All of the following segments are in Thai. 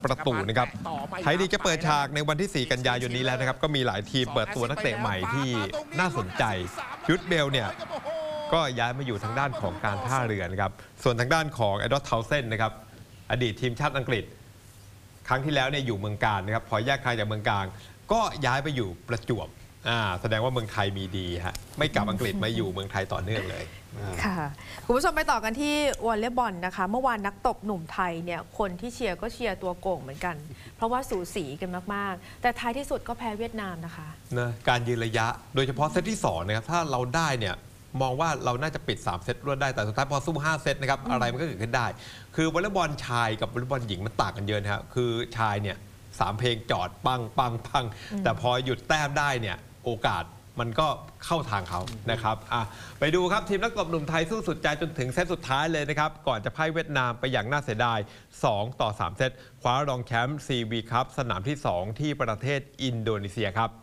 ประตูนะครับไทยลีกจะเปิดฉากในวันที่ 4 กันยายนนี้แล้วนะครับก็มีหลายทีมเปิดตัวนักเตะใหม่ที่น่าสนใจยุทธเบลเนี่ยก็ย้ายมาอยู่ทางด้านของการท่าเรือนะครับส่วนทางด้านของเอ็ดวาร์ด เทาเซนนะครับอดีตทีมชาติอังกฤษครั้งที่แล้วเนี่ยอยู่เมืองการนะครับพอแยกทางจากเมืองการก็ย้ายไปอยู่ประจวบแสดงว่าเมืองไทยมีดีฮะไม่กลับอังกฤษมาอยู่เมืองไทยต่อเนื่องเลยค่ะคุณผู้ชมไปต่อกันที่วอลเลย์บอลนะคะเมื่อวานนักตบหนุ่มไทยเนี่ยคนที่เชียร์ก็เชียร์ตัวโก่งเหมือนกันเพราะว่าสูสีกันมากๆแต่ท้ายที่สุดก็แพ้เวียดนามนะคะการยืนระยะโดยเฉพาะเซตที่2นะครับถ้าเราได้เนี่ยมองว่าเราน่าจะปิด3เซตรวดได้แต่สุดท้ายพอสู้5เซตนะครับอะไรมันก็เกิดขึ้นได้คือวอลเลย์บอลชายกับวอลเลย์บอลหญิงมันต่างกันเยอะนะครับคือชายเนี่ย3เพลงจอดปังปังปังแต่พอหยุดแต้มได้เนี่ยโอกาสมันก็เข้าทางเขานะครับไปดูครับทีมนักตบหนุ่มไทยสู้สุดใจจนถึงเซตสุดท้ายเลยนะครับก่อนจะพ่ายเวียดนามไปอย่างน่าเสียดาย2-3 เซตคว้ารองแชมป์ CV ครับสนามที่2ที่ประเทศอินโดนีเซียครับ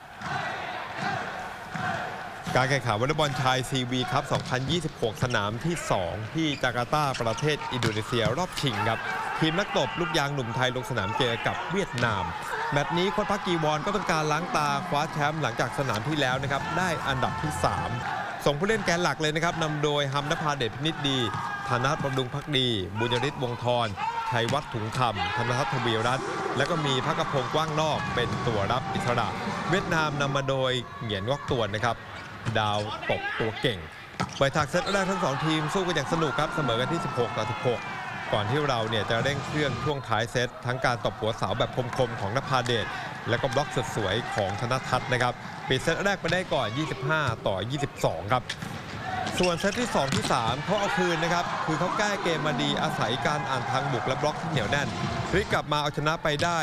การแข่งขันวอลเลย์บอลชาย CV ครับ2026 สนามที่2ที่จาการ์ตาประเทศอินโดนีเซียรอบชิงครับทีมนักตบลูกยางหนุ่มไทยลงสนามเจอกับเวียดนามแมตช์นี้โค้ชพักกีวอนก็ต้องการล้างตาคว้าแชมป์หลังจากสนามที่แล้วนะครับได้อันดับที่3ส่งผู้เล่นแกนหลักเลยนะครับนำโดยฮัมนภาเดชพินิจดีธนัทบำรุงภักดีบุญยริศวงศ์ธรชัยวัฒน์ถุงคำธนทัศน์ทวีรัตน์และก็มีพักพงษ์กว้างนอกเป็นตัวรับอิสระเวียดนามนำมาโดยเหงียนวอกตวนนะครับดาวตบตัวเก่งเปิดฉากเซตแรกทั้ง2ทีมสู้กันอย่างสนุกครับเสมอกันที่16-16ก่อนที่เราเนี่ยจะเร่งเครื่องช่วงท้ายเซตทั้งการตบหัวเสาแบบคมๆของนภาเดชและก็บล็อกสุดสวยของธนทัศน์นะครับปิดเซตแรกไปได้ก่อน25-22ครับส่วนเซตที่2ที่3เขาเอาคืนนะครับคือเขาแก้เกมมาดีอาศัยการอ่านทางบุกและบล็อกที่เหนียวแน่นพลิกกลับมาเอาชนะไปได้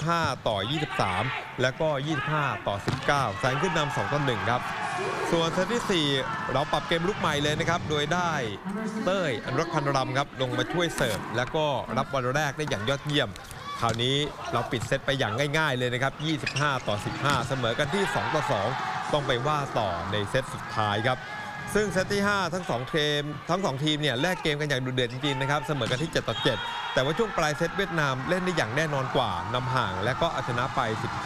25-23และก็25-19แซงขึ้นนำ2-1ครับส่วนเซตที่4เราปรับเกมลุกใหม่เลยนะครับโดยได้เต้ยอนุรักษ์พันรำครับลงมาช่วยเสิร์ฟแล้วก็รับบอลแรกได้อย่างยอดเยี่ยมคราวนี้เราปิดเซตไปอย่างง่ายๆเลยนะครับ25-15เสมอกันที่2-2ต้องไปว่าต่อในเซตสุดท้ายครับซึ่งเซตที่5ทั้ง2ทีมเนี่ยแลกเกมกันอย่างดุเดือดจริงๆนะครับเสมอกันที่7-7แต่ว่าช่วงปลายเซตเวียดนามเล่นได้อย่างแน่นอนกว่านำห่างและก็เอาชนะไป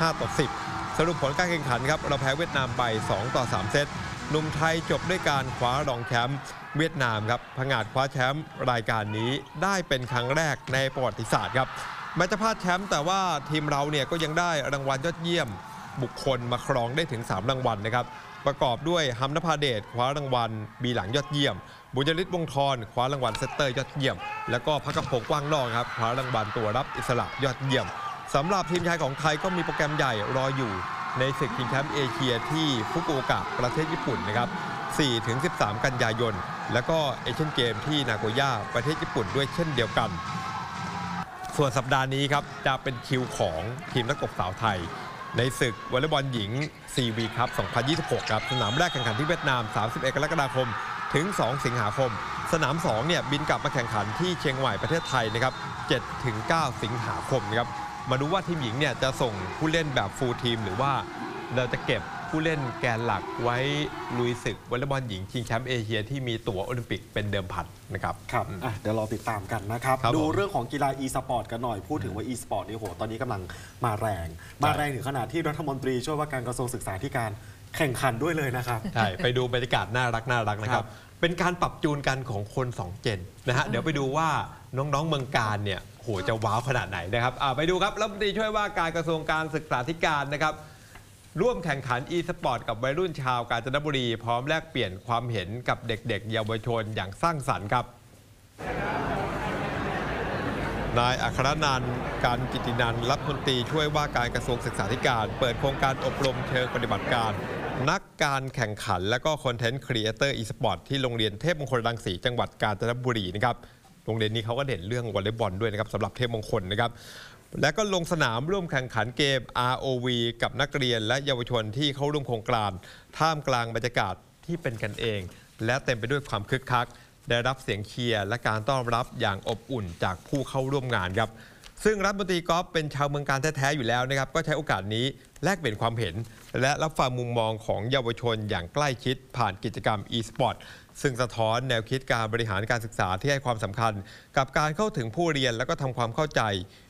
15-10สรุปผลการแข่งขันครับเราแพ้เวียดนามไป2-3 เซตหนุ่มไทยจบด้วยการคว้ารองแชมป์เวียดนามครับผงาดคว้าแชมป์รายการนี้ได้เป็นครั้งแรกในประวัติศาสตร์ครับแม้จะพลาดแชมป์แต่ว่าทีมเราเนี่ยก็ยังได้รางวัลยอดเยี่ยมบุคคลมาครองได้ถึง3รางวัลนะครับประกอบด้วยฮัมนภาเดชคว้ารางวัลบีหลังยอดเยี่ยมบุญยริศวงศ์ธรคว้ารางวัลเซตเตอร์ยอดเยี่ยมแล้วก็พักพงษ์กว้างนอกครับคว้ารางวัลตัวรับอิสระยอดเยี่ยมสำหรับทีมชายของไทยก็มีโปรแกรมใหญ่รออยู่ในศึกชิงแชมป์เอเชียที่ฟุกุโอกะประเทศญี่ปุ่นนะครับ 4-13 กันยายนแล้วก็เอเชียนเกมที่นาโกย่าประเทศญี่ปุ่นด้วยเช่นเดียวกันส่วนสัปดาห์นี้ครับจะเป็นคิวของทีมนักตบสาวไทยในศึกวอลเลย์บอลหญิง CV ครับ 2026 ครับสนามแรกแข่งขันที่เวียดนาม 31 กรกฎาคมถึง 2 สิงหาคมสนาม 2 เนี่ยบินกลับมาแข่งขันที่เชียงใหม่ประเทศไทยนะครับ 7-9 สิงหาคมนะครับมาดูว่าทีมหญิงเนี่ยจะส่งผู้เล่นแบบฟูลทีมหรือว่าเราจะเก็บผู้เล่นแกนหลักไว้ลุยศึกวอลเลย์บอลหญิงชิงแชมป์เอเชียที่มีตั๋วโอลิมปิกเป็นเดิมพันนะครับครับเดี๋ยวเราติดตามกันนะครับดูเรื่องของกีฬา e-sport กันหน่อยพูดถึงว่า e-sport นี่โหตอนนี้กำลังมาแรงถึงขนาดที่รัฐมนตรีช่วยว่าการกระทรวงศึกษาธิการแข่งขันด้วยเลยนะครับใช่ไปดูบรรยากาศน่ารักนะครับเป็นการปรับจูนกันของคน2 เจนนะฮะเดี๋ยวไปดูว่าน้องๆเมืองการเนี่ยโหจะว้าวขนาดไหนนะครับไปดูครับรัฐมนตรีช่วยว่าการกระทรวงการศึกษาธิการนะครับร่วมแข่งขัน e-sport กับวัยรุ่นชาวกาญจนบุรีพร้อมแลกเปลี่ยนความเห็นกับเด็กๆเยาวชนอย่างสร้างสรรค์ครับนายอัครนันท์การกิตินันท์รัฐมนตรีช่วยว่าการกระทรวงศึกษาธิการเปิดโครงการอบรมเชิงปฏิบัติการนักการแข่งขันและก็คอนเทนต์ครีเอเตอร์ e-sport ที่โรงเรียนเทพมงคลรังสีจังหวัดกาญจนบุรีนะครับโรงเรียนนี้เขาก็เด่นเรื่องวอลเลย์บอลด้วยนะครับสำหรับเทพมงคลนะครับและก็ลงสนามร่วมแข่งขันเกม ROV กับนักเรียนและเยาวชนที่เข้าร่วมโครงการท่ามกลางบรรยากาศที่เป็นกันเองและเต็มไปด้วยความคึกคักได้รับเสียงเชียร์และการต้อนรับอย่างอบอุ่นจากผู้เข้าร่วมงานครับซึ่งรัฐมนตรีก๊อฟเป็นชาวเมืองการแท้ๆอยู่แล้วนะครับก็ใช้โอกาสนี้แลกเปลี่ยนความเห็นและรับฟังมุมมองของเยาวชนอย่างใกล้ชิดผ่านกิจกรรม e-sport ซึ่งสะท้อนแนวคิดการบริหารการศึกษาที่ให้ความสำคัญกับการเข้าถึงผู้เรียนและก็ทำความเข้าใจ